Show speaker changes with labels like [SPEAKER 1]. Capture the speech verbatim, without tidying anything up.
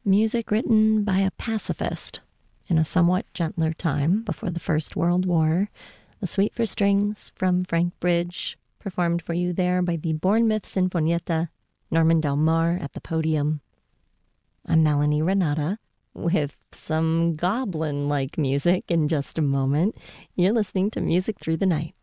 [SPEAKER 1] Music written by a pacifist in a somewhat gentler time before the First World War. The Suite for Strings from Frank Bridge, performed for you there by the Bournemouth Sinfonietta, Norman Del Mar at the podium. I'm Melanie Renata with some goblin-like music in just a moment. You're listening to Music Through the Night.